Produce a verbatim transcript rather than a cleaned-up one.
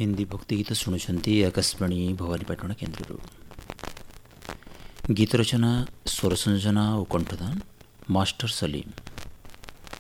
ହିନ୍ଦୀ ଭକ୍ତି ଗୀତ ଶୁଣୁଛନ୍ତି ଆକାଶବାଣୀ ଭବାନୀପାଟଣା କେନ୍ଦ୍ରରୁ। ଗୀତ ରଚନା, ସ୍ୱର ସଂଯୋଜନା ଓ କଣ୍ଠଦାନ ମାଷ୍ଟର ସଲିମ।